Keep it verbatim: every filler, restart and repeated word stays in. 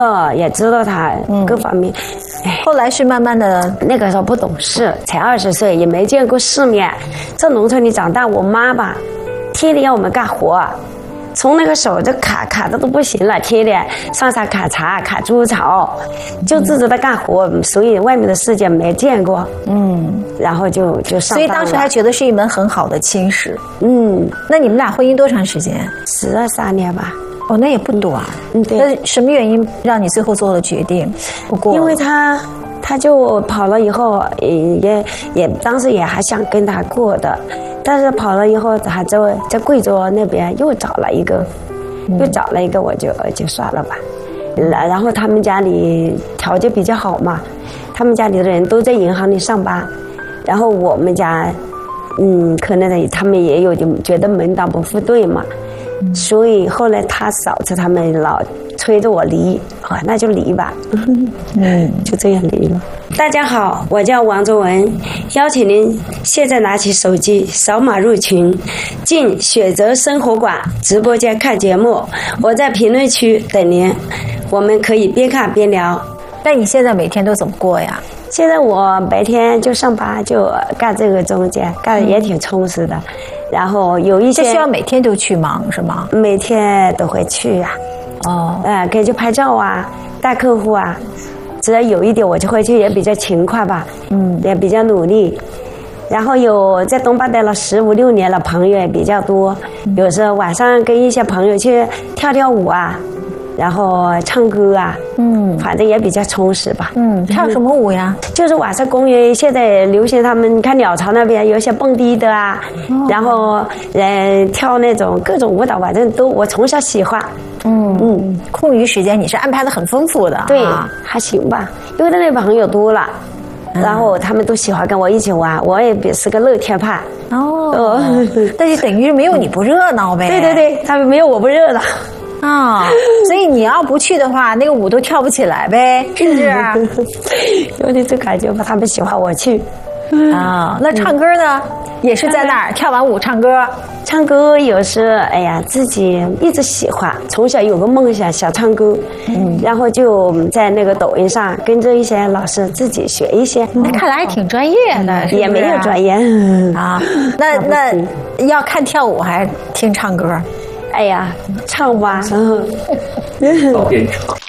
呃，也知道他各方面。 嗯、后来是慢慢的， 那个时候不懂事，才二十岁，也没见过世面，在农村里长大。我妈吧，天天要我们干活，从那个手就卡卡的都不行了，天天上山砍柴、砍猪草，就自己在干活，嗯、所以外面的世界没见过。嗯，然后就就上班了。 所以当时还觉得是一门很好的亲事。 嗯， 那你们俩婚姻多长时间？ 十二三年吧。 哦，那也不短。嗯，对。那什么原因让你最后做了决定？不过， 因为他，他就跑了以后，也也当时也还想跟他过的，但是跑了以后，他在在贵州那边又找了一个，嗯、又找了一个，我就就算了吧。然然后他们家里条件比较好嘛，他们家里的人都在银行里上班，然后我们家，嗯，可能他们也有就觉得门当不户对嘛。所以后来他嫂子他们老催着我离，啊，那就离吧，嗯，就这样离了。大家好，我叫王卓文，邀请您现在拿起手机扫码入群，进雪泽生活馆直播间看节目，我在评论区等您，我们可以边看边聊。 那你现在每天都怎么过呀？ 现在我白天就上班，就干这个中间，干得也挺充实的。然后有一些这需要每天都去忙是吗？ 每天都会去呀、啊。哦，呃，给去拍照啊，带客户啊，只要有一点我就会去，也比较勤快吧，嗯，也比较努力。然后有在东坝待了十五六年了，朋友也比较多，有时候晚上跟一些朋友去跳跳舞啊。然后唱歌啊，嗯，反正也比较充实吧。 嗯，跳什么舞呀？ 就是晚上公园现在流行，他们看鸟巢那边有些蹦迪的啊，哦、然后呃跳那种各种舞蹈，反正都我从小喜欢。 嗯嗯，空余时间你是安排的很丰富的。 对，啊、还行吧，因为那里朋友多了。然后他们都喜欢跟我一起玩，我也是个乐天派。 哦，但是等于没有你不热闹呗。 对对对，他们没有我不热闹。 啊、哦，所以你要不去的话，那个舞都跳不起来呗，是不是？ 有点这感觉吧，他们喜欢我去。 啊、哦，那唱歌呢？也是在那儿跳完舞唱歌。 唱歌有时，哎呀，自己一直喜欢，从小有个梦想想唱歌，嗯，然后就在那个抖音上跟着一些老师自己学一些。 那看来还挺专业的， 也没有专业啊。那那要看跳舞还是听唱歌？ 哎呀，唱吧， 早点唱。